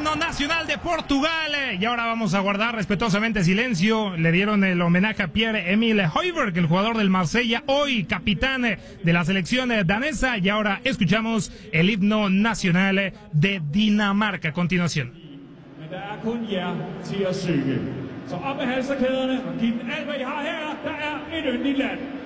himno nacional de Portugal. Y ahora vamos a guardar respetuosamente silencio. Le dieron el homenaje a Pierre-Emile Højbjerg, el jugador del Marsella, hoy capitán de la selección danesa. Y ahora escuchamos el himno nacional de Dinamarca a continuación. Så op med halserkæderne og giv den alt, hvad I har her. Der er et yndigt land.